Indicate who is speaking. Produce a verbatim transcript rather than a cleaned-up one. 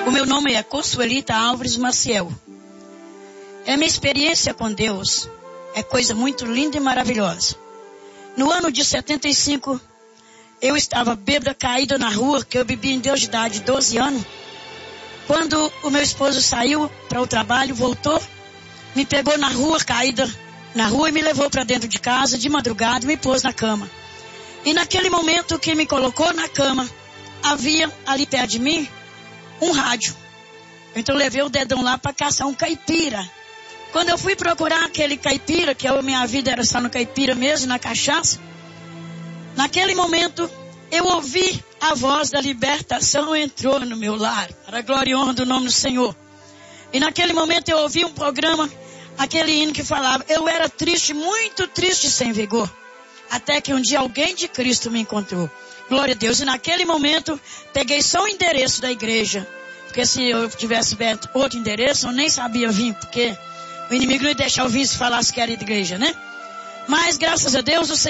Speaker 1: O meu nome é Consuelita Alves Maciel. A minha experiência com Deus é coisa muito linda e maravilhosa. No ano de setenta e cinco, eu estava bêbada, caída na rua, que eu bebi em Deus de idade doze anos. Quando o meu esposo saiu para o trabalho, voltou, me pegou na rua, caída na rua, e me levou para dentro de casa, de madrugada, me pôs na cama. E naquele momento que me colocou na cama, havia ali perto de mim um rádio. Então eu levei o dedão lá para caçar um caipira. Quando eu fui procurar aquele caipira, que a minha vida era só no caipira mesmo, na cachaça, naquele momento eu ouvi a voz da libertação entrou no meu lar, para a glória e honra do nome do Senhor. E naquele momento eu ouvi um programa, aquele hino que falava, eu era triste, muito triste, sem vigor, até que um dia alguém de Cristo me encontrou. Glória a Deus. E naquele momento peguei só o endereço da igreja, porque se eu tivesse outro endereço eu nem sabia vir, porque o inimigo não ia deixar eu vir se falasse que era igreja, né? Mas graças a Deus o Senhor